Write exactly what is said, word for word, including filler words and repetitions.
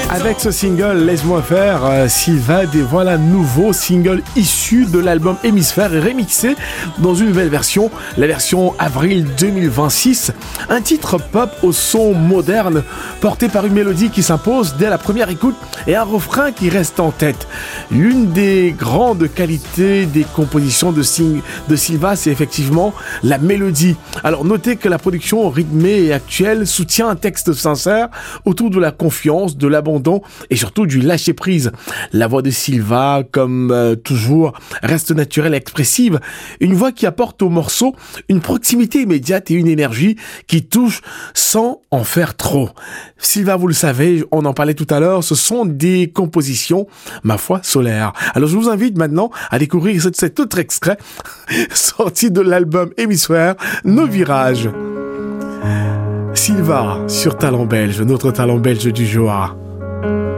Avec ce single, Laisse-moi faire, euh, Sylva dévoile un nouveau single issu de l'album Hémisphère et remixé dans une nouvelle version, la version avril deux mille vingt-six. Un titre pop au son moderne, porté par une mélodie qui s'impose dès la première écoute et un refrain qui reste en tête. L'une des grandes qualités des compositions de, Sing- de Sylva, c'est effectivement la mélodie. Alors notez que la production rythmée et actuelle soutient un texte sincère autour de la confiance, de l'abandon et surtout du lâcher-prise. La voix de Sylva, comme euh, toujours, reste naturelle et expressive. Une voix qui apporte au morceau une proximité immédiate et une énergie qui touche sans en faire trop. Sylva, vous le savez, on en parlait tout à l'heure, ce sont des compositions, ma foi, solaires. Alors je vous invite maintenant à découvrir cet, cet autre extrait sorti de l'album Hémisphère, Nos Virages. Sylva sur Talent Belge, notre talent belge du jour.